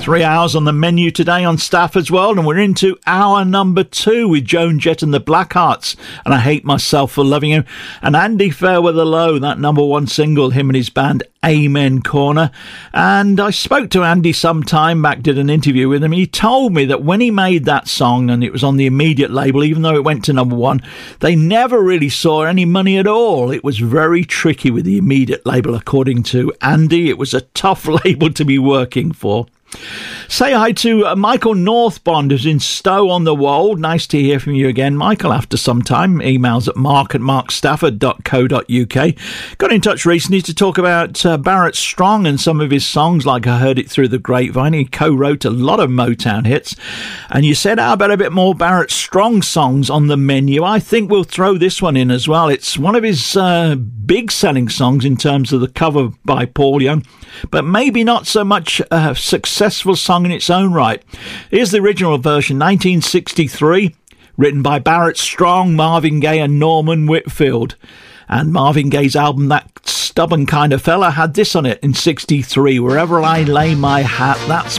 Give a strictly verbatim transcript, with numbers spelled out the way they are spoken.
Three hours on the menu today on Stafford's World, and we're into hour number two with Joan Jett and the Blackhearts, and I Hate Myself for Loving You, and Andy Fairweather Low, that number one single, him and his band Amen Corner. And I spoke to Andy some time back, did an interview with him. He told me that when he made that song, and it was on the Immediate label, even though it went to number one, they never really saw any money at all. It was very tricky with the Immediate label, according to Andy. It was a tough label to be working for. Say hi to uh, Michael Northbond, who's in Stowe on the Wold. Nice to hear from you again, Michael, after some time. Emails at mark at mark stafford dot co dot uk. Got in touch recently to talk about uh, Barrett Strong and some of his songs, like I Heard It Through the Grapevine. He co-wrote a lot of Motown hits. And you said, how about a bit more Barrett Strong songs on the menu? I think we'll throw this one in as well. It's one of his uh, big selling songs in terms of the cover by Paul Young, but maybe not so much a successful song in its own right. Here's the original version, nineteen sixty-three, written by Barrett Strong, Marvin Gaye and Norman Whitfield. And Marvin Gaye's album, That Stubborn Kind of Fella, had this on it in sixty-three, Wherever I Lay My Hat. That's